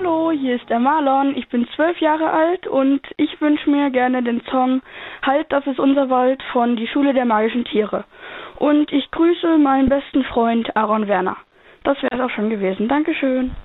Hallo, hier ist der Marlon. Ich bin 12 Jahre alt und ich wünsche mir gerne den Song Halt, das ist unser Wald von Die Schule der magischen Tiere. Und ich grüße meinen besten Freund Aaron Werner. Das wäre es auch schon gewesen. Dankeschön.